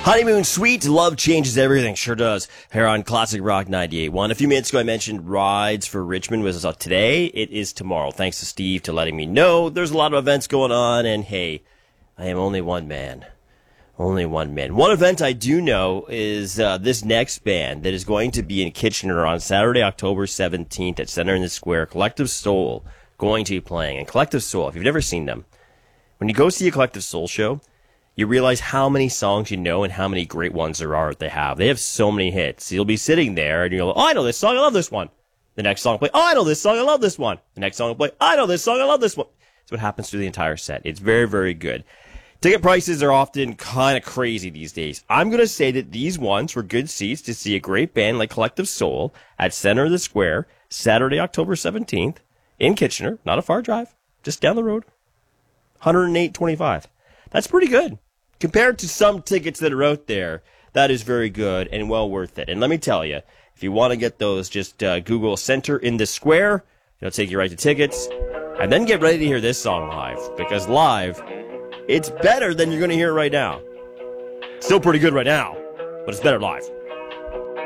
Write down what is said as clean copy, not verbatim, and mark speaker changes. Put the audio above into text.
Speaker 1: Honeymoon Suite, love changes everything. Sure does. Here on Classic Rock 98.1. A few minutes ago, I mentioned Rides for Richmond was today. It is tomorrow. Thanks to Steve to letting me know. There's a lot of events going on, and hey, I am only one man. Only one man. One event I do know is this next band that is going to be in Kitchener on Saturday, October 17th at Center in the Square. Collective Soul going to be playing. And Collective Soul, if you've never seen them, when you go see a Collective Soul show, you realize how many songs you know and how many great ones there are that they have. They have so many hits. You'll be sitting there and you'll go, oh, I know this song, I love this one. The next song will play, oh, I know this song, I love this one. The next song will play, I know this song, I love this one. That's what happens through the entire set. It's very, very good. Ticket prices are often kind of crazy these days. I'm going to say that these ones were good seats to see a great band like Collective Soul at Center of the Square, Saturday, October 17th in Kitchener. Not a far drive, just down the road. $108.25. That's pretty good. Compared to some tickets that are out there, that is very good and well worth it. And let me tell you, if you want to get those, just Google Center in the Square. It'll take you right to tickets. And then get ready to hear this song live. Because live, it's better than you're going to hear right now. Still pretty good right now, but it's better live.